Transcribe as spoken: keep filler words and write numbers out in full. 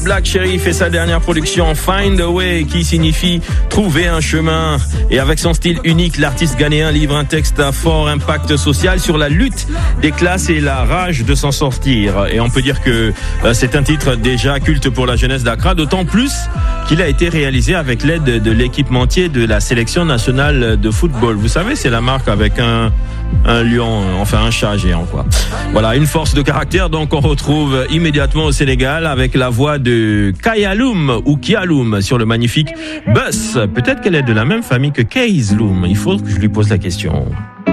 Black Cherry fait sa dernière production Find a Way, qui signifie trouver un chemin. Et avec son style unique, l'artiste ghanéen livre un texte à fort impact social sur la lutte des classes et la rage de s'en sortir. Et on peut dire que euh, c'est un titre déjà culte pour la jeunesse d'Accra, d'autant plus qu'il a été réalisé avec l'aide de l'équipementier de la sélection nationale de football. Vous savez, c'est la marque avec un un lion, enfin un chat géant, quoi. Voilà, une force de caractère donc on retrouve immédiatement au Sénégal avec la voix de Kayaloum ou Kialoum sur le magnifique Bus. Peut-être qu'elle est de la même famille que Keys Loum. Il faut que je lui pose la question.